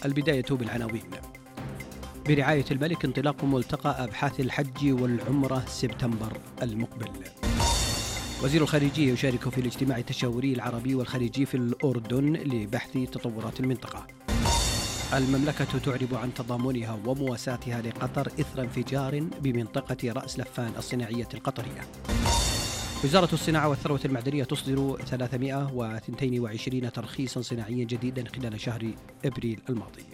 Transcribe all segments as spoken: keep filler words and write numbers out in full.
البداية بالعناوين. برعاية الملك انطلاق ملتقى أبحاث الحج والعمرة سبتمبر المقبل. وزير الخارجية يشارك في الاجتماع التشاوري العربي والخليجي في الأردن لبحث تطورات المنطقة. المملكة تعرب عن تضامنها ومواساتها لقطر إثر انفجار بمنطقة رأس لفان الصناعية القطرية. وزارة الصناعة والثروة المعدنية تصدر ثلاثمائة واثنين وعشرين ترخيصا صناعيا جديدا خلال شهر أبريل الماضي.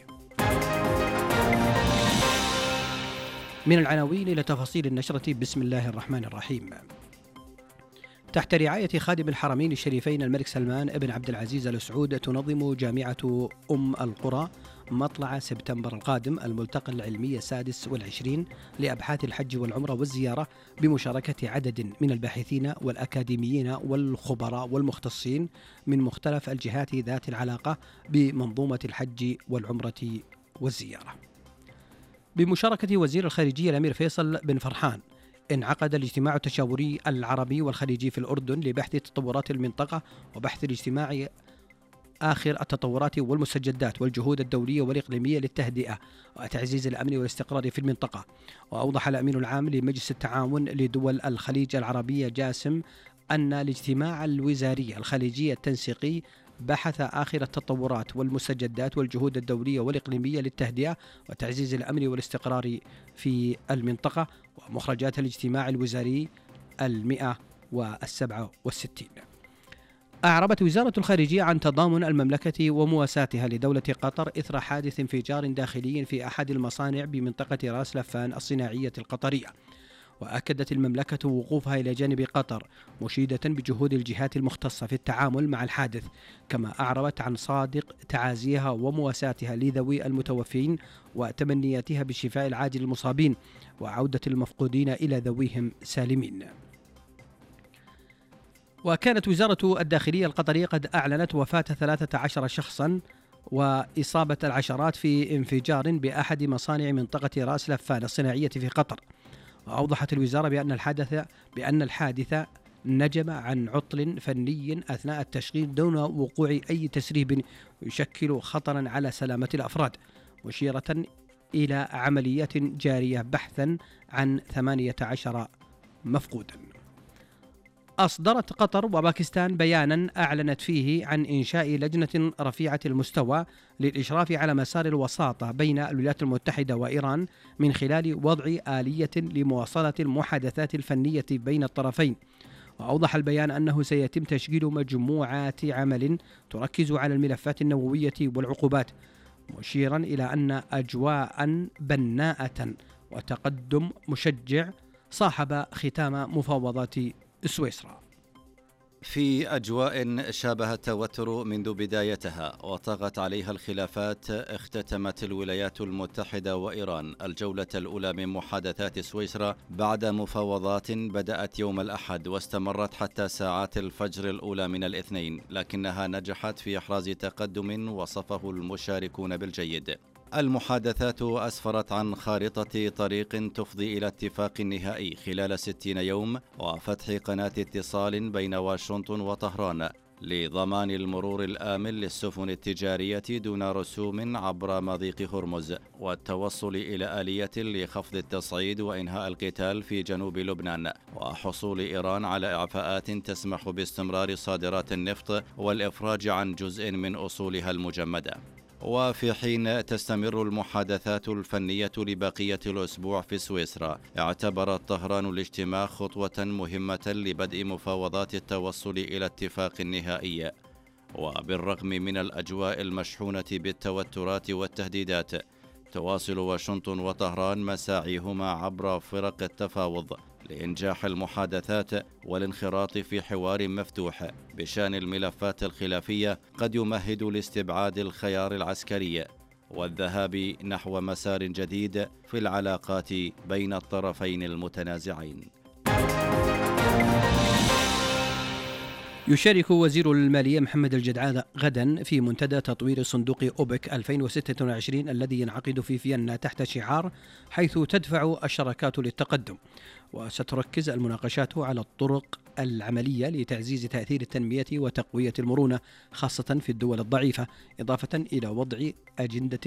من العناوين إلى تفاصيل النشرة. بسم الله الرحمن الرحيم. تحت رعاية خادم الحرمين الشريفين الملك سلمان بن عبد العزيز آل سعود تنظم جامعة أم القرى مطلع سبتمبر القادم الملتقى العلمي السادس والعشرين لأبحاث الحج والعمرة والزيارة بمشاركة عدد من الباحثين والأكاديميين والخبراء والمختصين من مختلف الجهات ذات العلاقة بمنظومة الحج والعمرة والزيارة. بمشاركة وزير الخارجية الأمير فيصل بن فرحان انعقد الاجتماع التشاوري العربي والخليجي في الأردن لبحث تطورات المنطقة وبحث الاجتماع آخر التطورات والمستجدات والجهود الدولية والإقليمية للتهدئة وتعزيز الأمن والاستقرار في المنطقة. وأوضح الأمين العام لمجلس التعاون لدول الخليج العربية جاسم أن الاجتماع الوزاري الخليجي التنسيقي بحث آخر التطورات والمستجدات والجهود الدولية والإقليمية للتهدئة وتعزيز الأمن والاستقرار في المنطقة ومخرجات الاجتماع الوزاري المئة والسبعة والستين. أعربت وزارة الخارجية عن تضامن المملكة ومواساتها لدولة قطر إثر حادث انفجار داخلي في أحد المصانع بمنطقة راس لفان الصناعية القطرية. وأكدت المملكة وقوفها إلى جانب قطر مشيدة بجهود الجهات المختصة في التعامل مع الحادث، كما أعربت عن صادق تعازيها ومواساتها لذوي المتوفين وتمنياتها بالشفاء العاجل للمصابين وعودة المفقودين إلى ذويهم سالمين. وكانت وزارة الداخلية القطرية قد أعلنت وفاة ثلاثة عشر شخصا وإصابة العشرات في انفجار بأحد مصانع منطقة راس لفان الصناعية في قطر. وأوضحت الوزارة بأن الحادث بأن الحادث نجم عن عطل فني أثناء التشغيل دون وقوع أي تسريب يشكل خطرا على سلامة الأفراد، مشيرة إلى عمليات جارية بحثا عن ثمانية عشر مفقودا. أصدرت قطر وباكستان بيانا أعلنت فيه عن إنشاء لجنة رفيعة المستوى للإشراف على مسار الوساطة بين الولايات المتحدة وإيران من خلال وضع آلية لمواصلة المحادثات الفنية بين الطرفين. وأوضح البيان أنه سيتم تشكيل مجموعات عمل تركز على الملفات النووية والعقوبات، مشيرا إلى أن أجواء بناءة وتقدم مشجع صاحب ختام مفاوضات سويسرا. في أجواء شابه التوتر منذ بدايتها وطغت عليها الخلافات، اختتمت الولايات المتحدة وإيران الجولة الأولى من محادثات سويسرا بعد مفاوضات بدأت يوم الأحد واستمرت حتى ساعات الفجر الأولى من الاثنين، لكنها نجحت في إحراز تقدم وصفه المشاركون بالجيد. المحادثات أسفرت عن خارطة طريق تفضي إلى اتفاق نهائي خلال ستين يوم وفتح قناة اتصال بين واشنطن وطهران لضمان المرور الآمن للسفن التجارية دون رسوم عبر مضيق هرمز، والتوصل إلى آلية لخفض التصعيد وإنهاء القتال في جنوب لبنان، وحصول إيران على إعفاءات تسمح باستمرار صادرات النفط والإفراج عن جزء من أصولها المجمدة. وفي حين تستمر المحادثات الفنية لبقية الأسبوع في سويسرا، اعتبرت طهران الاجتماع خطوة مهمة لبدء مفاوضات التوصل إلى اتفاق نهائي. وبالرغم من الأجواء المشحونة بالتوترات والتهديدات، تواصل واشنطن وطهران مساعيهما عبر فرق التفاوض لإنجاح المحادثات والانخراط في حوار مفتوح بشأن الملفات الخلافية قد يمهد لاستبعاد الخيار العسكري والذهاب نحو مسار جديد في العلاقات بين الطرفين المتنازعين. يشارك وزير المالية محمد الجدعان غدا في منتدى تطوير صندوق أوبك ألفين وستة وعشرين الذي ينعقد في فيينا تحت شعار حيث تدفع الشراكات للتقدم. وستركز المناقشات على الطرق العملية لتعزيز تأثير التنمية وتقوية المرونة خاصة في الدول الضعيفة، إضافة إلى وضع أجندة